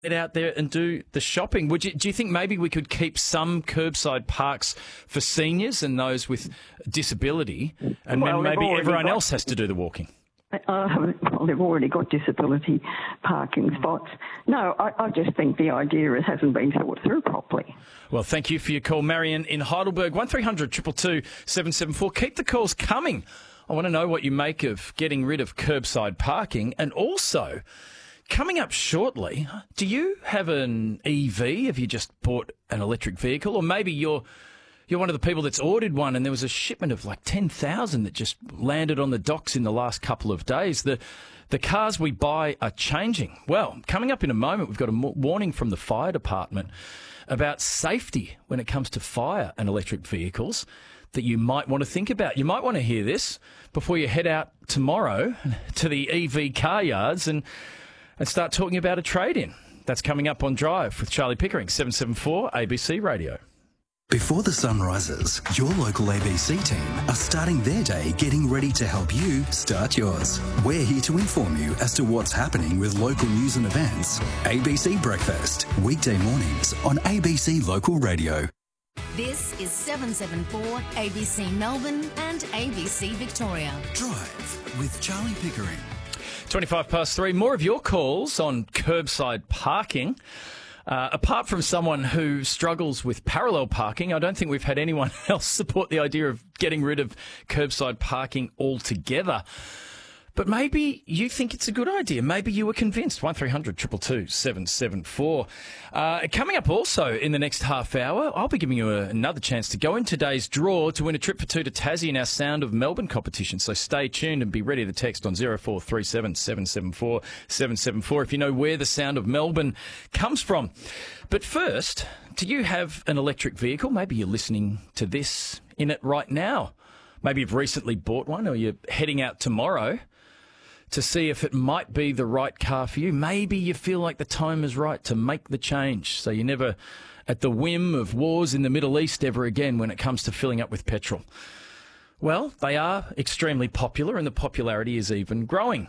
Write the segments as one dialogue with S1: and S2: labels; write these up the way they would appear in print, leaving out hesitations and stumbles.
S1: get out there and do the shopping. Do you think maybe we could keep some curbside parks for seniors and those with disability, and then maybe everyone else has to do the walking?
S2: Well, they've already got disability parking spots. No, I just think the idea hasn't been thought through properly.
S1: Well, thank you for your call, Marion in Heidelberg. 1300 222 774. Keep the calls coming. I want to know what you make of getting rid of curbside parking, and also, coming up shortly, do you have an EV? Have you just bought an electric vehicle? Or maybe you're one of the people that's ordered one and there was a shipment of like 10,000 that just landed on the docks in the last couple of days. The cars we buy are changing. Well, coming up in a moment, we've got a warning from the fire department about safety when it comes to fire and electric vehicles that you might want to think about. You might want to hear this before you head out tomorrow to the EV car yards and start talking about a trade-in. That's coming up on Drive with Charlie Pickering, 774 ABC Radio.
S3: Before the sun rises, your local ABC team are starting their day getting ready to help you start yours. We're here to inform you as to what's happening with local news and events. ABC Breakfast, weekday mornings on ABC Local Radio.
S4: This is 774 ABC Melbourne and ABC Victoria.
S3: Drive with Charlie Pickering.
S1: 3:25. More of your calls on curbside parking. Apart from someone who struggles with parallel parking, I don't think we've had anyone else support the idea of getting rid of curbside parking altogether. But maybe you think it's a good idea. Maybe you were convinced. 1300 222 774. Coming up also in the next half hour, I'll be giving you another chance to go in today's draw to win a trip for two to Tassie in our Sound of Melbourne competition. So stay tuned and be ready to text on 0437 774 774 if you know where the Sound of Melbourne comes from. But first, do you have an electric vehicle? Maybe you're listening to this in it right now. Maybe you've recently bought one, or you're heading out tomorrow to see if it might be the right car for you. Maybe you feel like the time is right to make the change, so you're never at the whim of wars in the Middle East ever again when it comes to filling up with petrol. Well, they are extremely popular, and the popularity is even growing.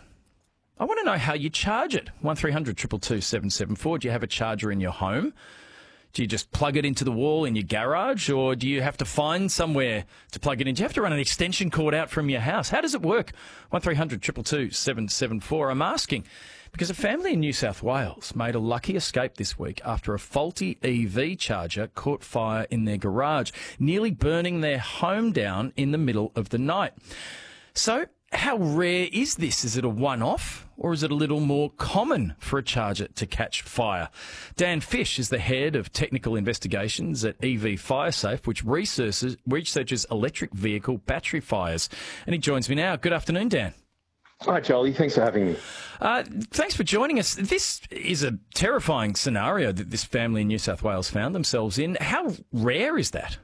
S1: I want to know how you charge it. 1300 222 774. Do you have a charger in your home? Do you just plug it into the wall in your garage, or do you have to find somewhere to plug it in? Do you have to run an extension cord out from your house? How does it work? 1300 222 774. I'm asking because a family in New South Wales made a lucky escape this week after a faulty EV charger caught fire in their garage, nearly burning their home down in the middle of the night. So, how rare is this? Is it a one-off, or is it a little more common for a charger to catch fire? Dan Fish is the head of technical investigations at EV FireSafe, which researches electric vehicle battery fires. And he joins me now. Good afternoon, Dan.
S5: Hi, Charlie. Thanks for having me.
S1: Thanks for joining us. This is a terrifying scenario that this family in New South Wales found themselves in. How rare is that?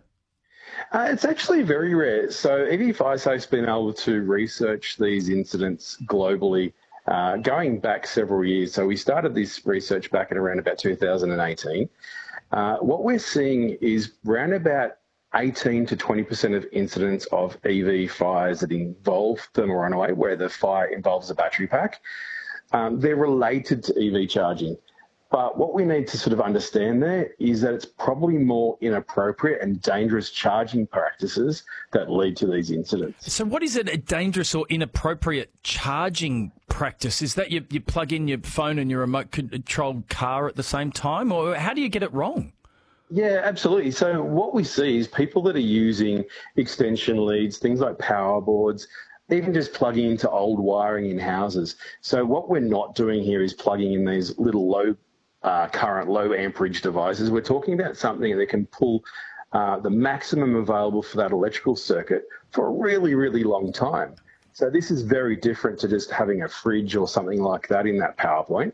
S5: It's actually very rare. So EV FireSafe's been able to research these incidents globally going back several years. So we started this research back at around about 2018. What we're seeing is around about 18 to 20% of incidents of EV fires that involve thermal runaway, where the fire involves a battery pack, they're related to EV charging. But what we need to sort of understand there is that it's probably more inappropriate and dangerous charging practices that lead to these incidents.
S1: So what is it, a dangerous or inappropriate charging practice? Is that you plug in your phone and your remote controlled car at the same time, or how do you get it wrong?
S5: Yeah, absolutely. So what we see is people that are using extension leads, things like power boards, even just plugging into old wiring in houses. So what we're not doing here is plugging in these little low current, low amperage devices. We're talking about something that can pull the maximum available for that electrical circuit for a really, really long time. So this is very different to just having a fridge or something like that in that power point.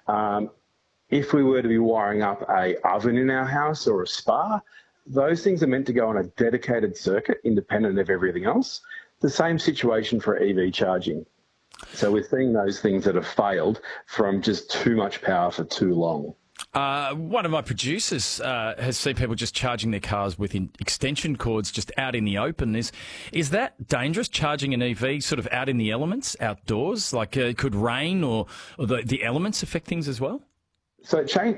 S5: If we were to be wiring up a oven in our house or a spa, those things are meant to go on a dedicated circuit independent of everything else. The same situation for EV charging. So we're seeing those things that have failed from just too much power for too long.
S1: One of my producers has seen people just charging their cars with extension cords just out in the open. Is that dangerous, charging an EV sort of out in the elements, outdoors? Like could rain or the elements affect things as well?
S5: So change